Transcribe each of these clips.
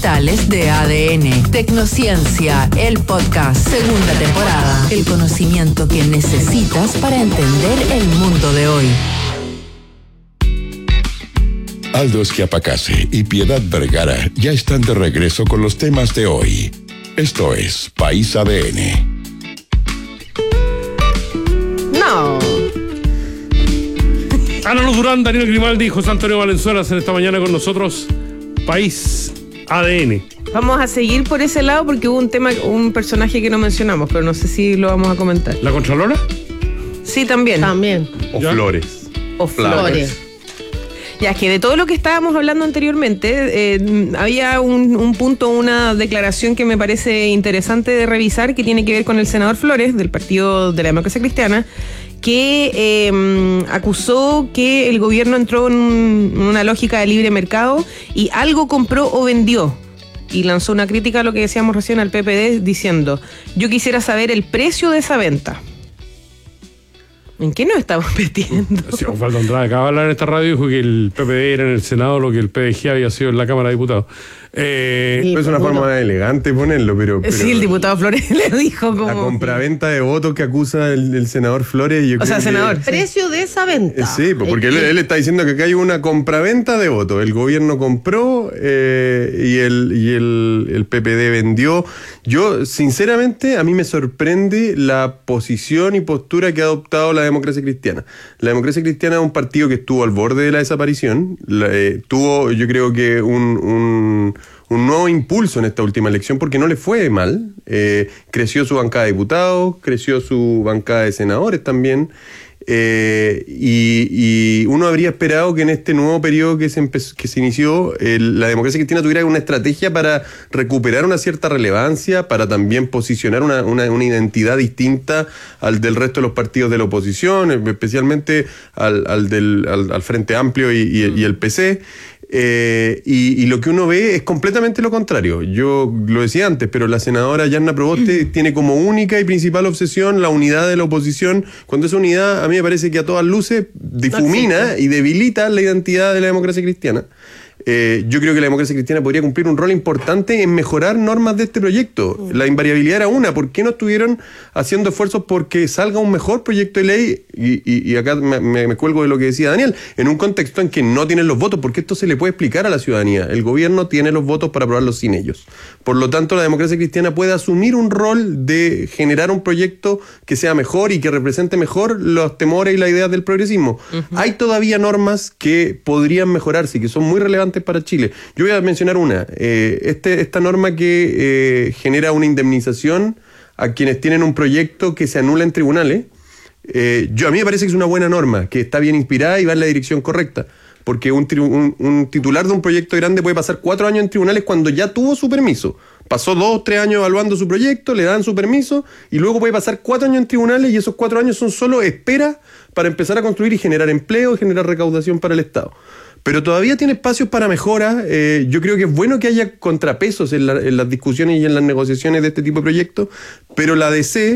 Tales de ADN. Tecnociencia, el podcast, segunda temporada. El conocimiento que necesitas para entender el mundo de hoy. Aldo Schiapacase y Piedad Vergara ya están de regreso con los temas de hoy. Esto es País ADN. No. Ana Luz Durán, Daniel Grimaldi y José Antonio Valenzuela en esta mañana con nosotros. País ADN. Vamos a seguir por ese lado porque hubo un personaje que no mencionamos, pero no sé si lo vamos a comentar. ¿La Contralora? Sí, también. O ¿Ya? Flores. O Flores. Ya, es que de todo lo que estábamos hablando anteriormente, había un punto, una declaración que me parece interesante de revisar, que tiene que ver con el senador Flores, del Partido de la Democracia Cristiana, que acusó que el gobierno entró en una lógica de libre mercado y algo compró o vendió. Y lanzó una crítica a lo que decíamos recién al PPD diciendo: yo quisiera saber el precio de esa venta. ¿En qué nos estamos metiendo? Sí, Osvaldo Andrade acaba de hablar en esta radio y dijo que el PPD era en el Senado lo que el PDG había sido en la Cámara de Diputados. Es una forma elegante ponerlo, pero sí, el diputado Flores le dijo como... La compraventa de votos que acusa el senador Flores... senador. El precio de esa venta. Sí, porque él está diciendo que acá hay una compraventa de votos. El gobierno compró y el PPD vendió. Yo, sinceramente, a mí me sorprende la posición y postura que ha adoptado la Democracia Cristiana. La Democracia Cristiana es un partido que estuvo al borde de la desaparición. Tuvo, yo creo que un nuevo impulso en esta última elección porque no le fue mal. Creció su bancada de diputados, creció su bancada de senadores también. Y uno habría esperado que en este nuevo periodo que se inició, la Democracia Cristiana tuviera una estrategia para recuperar una cierta relevancia, para también posicionar una identidad distinta al del resto de los partidos de la oposición, especialmente al Frente Amplio y el PC. Y lo que uno ve es completamente lo contrario. Yo lo decía antes, pero la senadora Yarna Proboste tiene como única y principal obsesión la unidad de la oposición, cuando esa unidad a mí me parece que a todas luces difumina y debilita la identidad de la Democracia Cristiana. Yo creo que la Democracia Cristiana podría cumplir un rol importante en mejorar normas de este proyecto. La invariabilidad era una. ¿Por qué no estuvieron haciendo esfuerzos porque salga un mejor proyecto de ley? Y acá me cuelgo de lo que decía Daniel, en un contexto en que no tienen los votos, porque esto se le puede explicar a la ciudadanía. El gobierno tiene los votos para aprobarlos sin ellos. Por lo tanto, la Democracia Cristiana puede asumir un rol de generar un proyecto que sea mejor y que represente mejor los temores y las ideas del progresismo. Hay todavía normas que podrían mejorarse y que son muy relevantes para Chile. Yo voy a mencionar una. Esta norma que genera una indemnización a quienes tienen un proyecto que se anula en tribunales. A mí me parece que es una buena norma, que está bien inspirada y va en la dirección correcta. Porque un titular de un proyecto grande puede pasar 4 años en tribunales cuando ya tuvo su permiso. Pasó 2 o 3 años evaluando su proyecto, le dan su permiso y luego puede pasar 4 años en tribunales y esos 4 años son solo espera para empezar a construir y generar empleo y generar recaudación para el Estado. Pero todavía tiene espacios para mejora. Yo creo que es bueno que haya contrapesos en las discusiones y en las negociaciones de este tipo de proyectos, pero la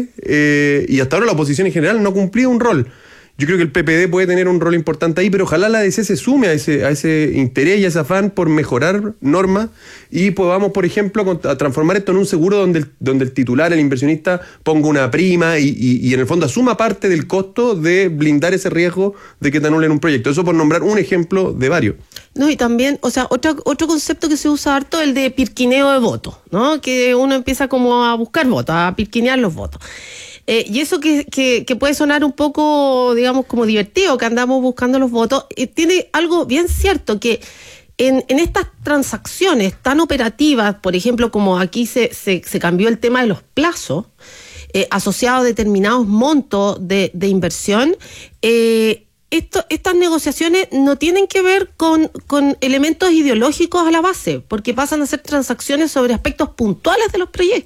DC y hasta ahora la oposición en general no ha cumplido un rol. Yo creo que el PPD puede tener un rol importante ahí, pero ojalá la DC se sume a ese interés y a ese afán por mejorar normas y podamos, por ejemplo, a transformar esto en un seguro donde el titular, el inversionista, ponga una prima y en el fondo asuma parte del costo de blindar ese riesgo de que te anulen un proyecto. Eso por nombrar un ejemplo de varios. No, y también, o sea, otro concepto que se usa harto, el de pirquineo de votos, ¿no? Que uno empieza como a buscar votos, a pirquinear los votos. Y eso que puede sonar un poco, digamos, como divertido, que andamos buscando los votos, tiene algo bien cierto, que en estas transacciones tan operativas, por ejemplo, como aquí se cambió el tema de los plazos, asociados a determinados montos de inversión, estas negociaciones no tienen que ver con elementos ideológicos a la base, porque pasan a ser transacciones sobre aspectos puntuales de los proyectos.